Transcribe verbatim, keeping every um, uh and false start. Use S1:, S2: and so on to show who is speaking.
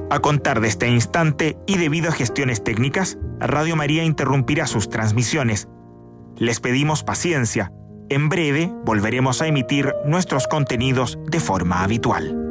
S1: A contar de este instante y debido a gestiones técnicas, Radio María interrumpirá sus transmisiones. Les pedimos paciencia. En breve volveremos a emitir nuestros contenidos de forma habitual.